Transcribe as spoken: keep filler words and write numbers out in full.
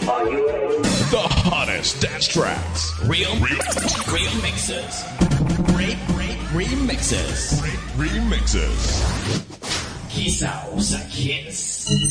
The hottest dance tracks. Real, real, real mixes. Great, great remixes. Great remixes. Kiss out, kiss.